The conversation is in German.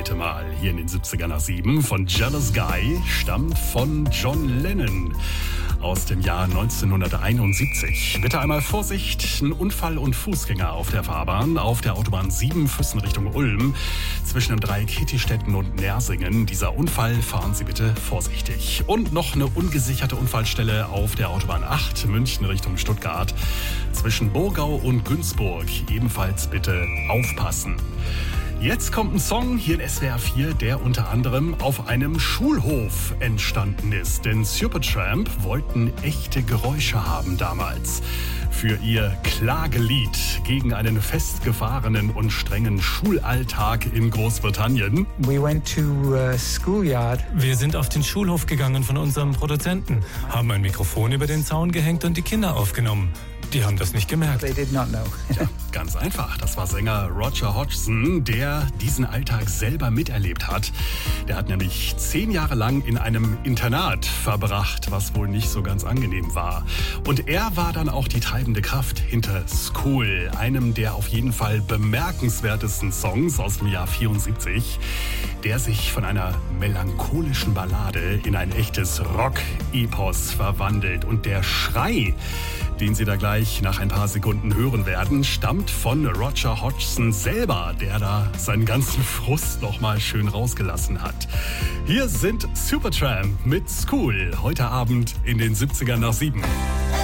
heute mal hier in den 70er nach 7 von Jealous Guy, stammt von John Lennon aus dem Jahr 1971. Bitte einmal Vorsicht, ein Unfall und Fußgänger auf der Fahrbahn, auf der Autobahn 7 Füssen Richtung Ulm, zwischen dem Dreieck Hittistetten und Nersingen. Dieser Unfall, fahren Sie bitte vorsichtig. Und noch eine ungesicherte Unfallstelle auf der Autobahn 8 München Richtung Stuttgart, zwischen Burgau und Günzburg. Ebenfalls bitte aufpassen. Jetzt kommt ein Song hier in SWR 4, der unter anderem auf einem Schulhof entstanden ist. Denn Supertramp wollten echte Geräusche haben damals für ihr Klagelied gegen einen festgefahrenen und strengen Schulalltag in Großbritannien. We went to schoolyard. Wir sind auf den Schulhof gegangen von unserem Produzenten, haben ein Mikrofon über den Zaun gehängt und die Kinder aufgenommen. Die haben das nicht gemerkt. They did not know. Ja, ganz einfach. Das war Sänger Roger Hodgson, der diesen Alltag selber miterlebt hat. Der hat nämlich 10 Jahre lang in einem Internat verbracht, was wohl nicht so ganz angenehm war. Und er war dann auch die treibende Kraft hinter School, einem der auf jeden Fall bemerkenswertesten Songs aus dem Jahr 74, der sich von einer melancholischen Ballade in ein echtes Rock-Epos verwandelt. Und der Schrei, den Sie da gleich nach ein paar Sekunden hören werden, stammt von Roger Hodgson selber, der da seinen ganzen Frust noch mal schön rausgelassen hat. Hier sind Supertramp mit School, heute Abend in den 70ern nach 7.